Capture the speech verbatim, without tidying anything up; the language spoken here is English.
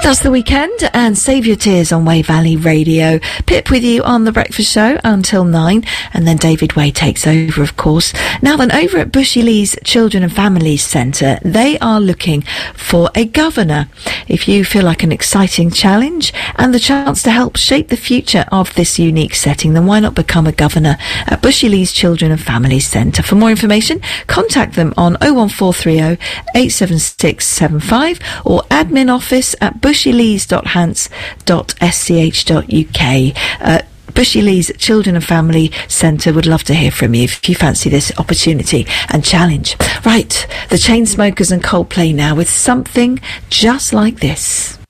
That's The Weekend and Save Your Tears on Way Valley Radio. Pip with you on The Breakfast Show until nine, and then David Way takes over, of course. Now then, over at Bushy Lees Children and Families Centre, they are looking for a governor. If you feel like an exciting challenge and the chance to help shape the future of this unique setting, then why not become a governor at Bushy Lees Children and Families Centre? For more information, contact them on oh one four three oh, eight seven six seven five or admin office at bushylees dot hants dot s c h dot u k. Uh, Bushy Lees Children and Family Centre would love to hear from you if you fancy this opportunity and challenge. Right, the Chainsmokers and Coldplay now with something just like this.